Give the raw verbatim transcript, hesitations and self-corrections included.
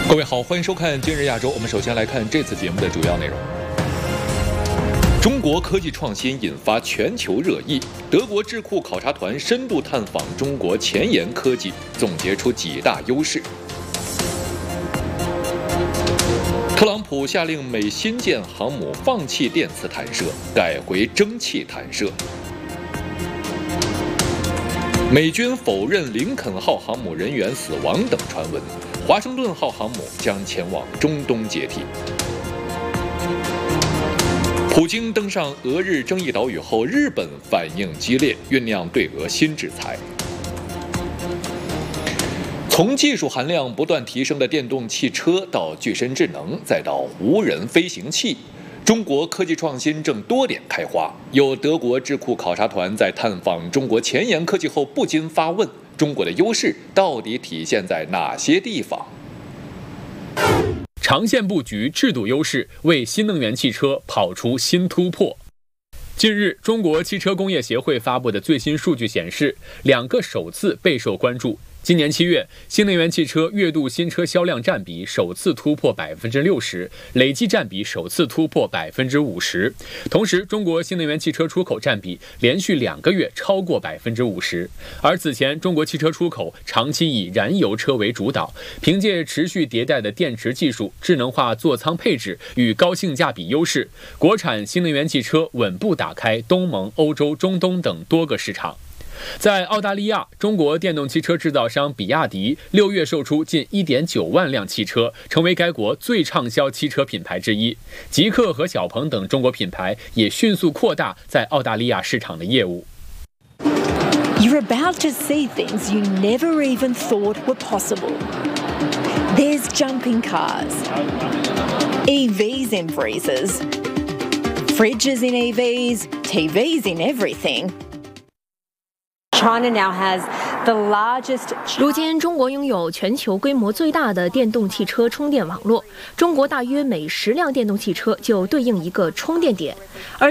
各位好，欢迎收看今日亚洲。我们首先来看这次节目的主要内容。中国科技创新引发全球热议，德国智库考察团深度探访中国前沿科技，总结出几大优势。特朗普下令美新建航母放弃电磁弹射，改回蒸汽弹射。美军否认林肯号航母人员死亡等传闻，华盛顿号航母将前往中东解体。普京登上俄日争议岛屿后，日本反应激烈，酝酿对俄新制裁。从技术含量不断提升的电动汽车到具身智能，再到无人飞行器，中国科技创新正多点开花。有德国智库考察团在探访中国前沿科技后，不禁发问：中国的优势到底体现在哪些地方？ 长线布局、制度优势，为新能源汽车跑出新突破。近日，中国汽车工业协会发布的最新数据显示，两个首次备受关注。今年七月，新能源汽车月度新车销量占比首次突破百分之六十，累计占比首次突破百分之五十。同时，中国新能源汽车出口占比连续两个月超过百分之五十。而此前，中国汽车出口长期以燃油车为主导，凭借持续迭代的电池技术、智能化座舱配置与高性价比优势，国产新能源汽车稳步打开东盟、欧洲、中东等多个市场。在澳大利亚，中国电动汽车制造商比亚迪六月售出近 一点九万辆汽车，成为该国最畅销汽车品牌之一。极氪和小鹏等中国品牌也迅速扩大在澳大利亚市场的业务。 You're about to see things you never even thought were possible. There's jumping cars, E Vs in freezers, fridges in E Vs, T Vs in everything.China now has the largest. 如今，中国拥有全球规模最大的电动汽车充电网络。中国大约每十辆电动汽车就对应一个充电点，而